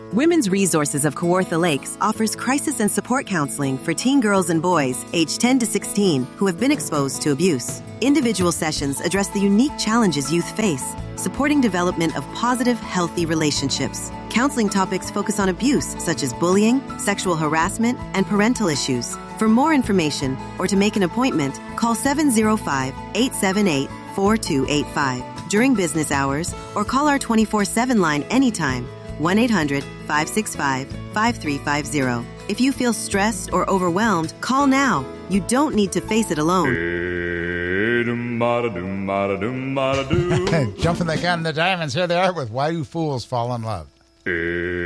Women's Resources of Kawartha Lakes offers crisis and support counseling for teen girls and boys aged 10 to 16 who have been exposed to abuse. Individual sessions address the unique challenges youth face, supporting development of positive, healthy relationships. Counseling topics focus on abuse, such as bullying, sexual harassment, and parental issues. For more information or to make an appointment, call 705-878-4285 during business hours or call our 24/7 line anytime, 1-800-565-5350. If you feel stressed or overwhelmed, call now. You don't need to face it alone. Jumping the gun, the Diamonds. Here they are with Why Do Fools Fall in Love.